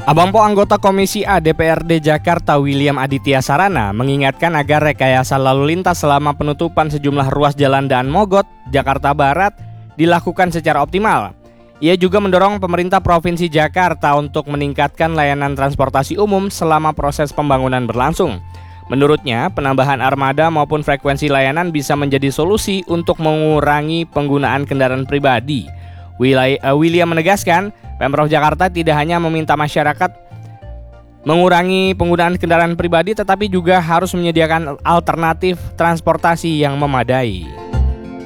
Abang Po anggota Komisi A DPRD Jakarta William Aditya Sarana mengingatkan agar rekayasa lalu lintas selama penutupan sejumlah ruas jalan Daan Mogot, Jakarta Barat dilakukan secara optimal. Ia juga mendorong pemerintah Provinsi Jakarta untuk meningkatkan layanan transportasi umum selama proses pembangunan berlangsung. Menurutnya, penambahan armada maupun frekuensi layanan bisa menjadi solusi untuk mengurangi penggunaan kendaraan pribadi. William menegaskan, Pemprov Jakarta tidak hanya meminta masyarakat mengurangi penggunaan kendaraan pribadi, tetapi juga harus menyediakan alternatif transportasi yang memadai.